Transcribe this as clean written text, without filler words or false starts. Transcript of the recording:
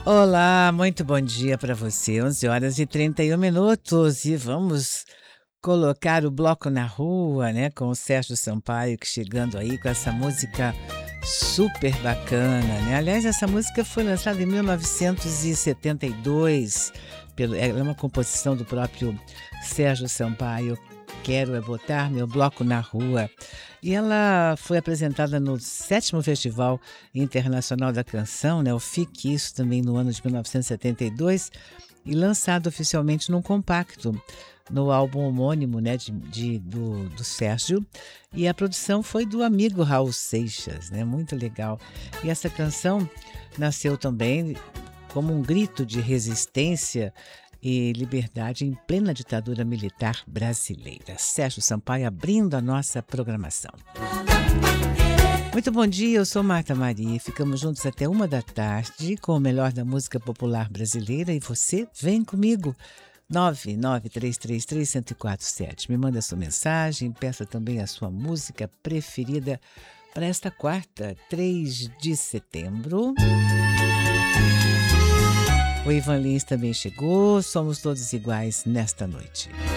Olá, muito bom dia para você. 11h31 e vamos colocar o bloco na rua, né, com o Sérgio Sampaio que chegando aí com essa música super bacana, né? Aliás, essa música foi lançada em 1972 ela é uma composição do próprio Sérgio Sampaio. Quero é botar meu bloco na rua. E ela foi apresentada no 7º Festival Internacional da Canção, né, o FIC, isso também no ano de 1972, e lançado oficialmente num compacto, no álbum homônimo, né, do Sérgio. E a produção foi do amigo Raul Seixas, né, muito legal. E essa canção nasceu também como um grito de resistência e liberdade em plena ditadura militar brasileira. Sérgio Sampaio abrindo a nossa programação. Muito bom dia, eu sou Marta Maria. Ficamos juntos até 1 da tarde com o melhor da música popular brasileira e você vem comigo. 993331047. Me manda sua mensagem, peça também a sua música preferida para esta quarta, 3 de setembro. O Ivan Lins também chegou, somos todos iguais nesta noite.